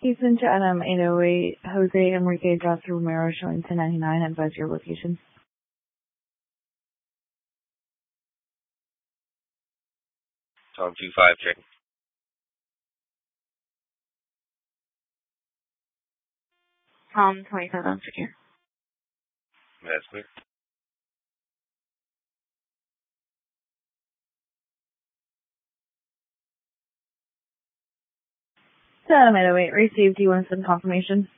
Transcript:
Houston to NM 808, Jose Enrique Johnson Romero showing 1099, advise your location. Tom 25, check. Tom 27, secure. That's clear. To NM 808, received. Do you want to send confirmation?